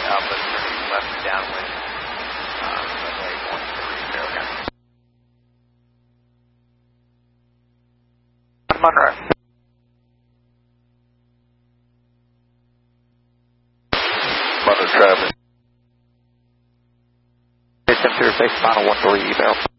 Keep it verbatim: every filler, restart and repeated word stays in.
Alpha turning left downwind. Um, runway one three zero. Monroe. Monroe traffic. System zero six, final one three, eval.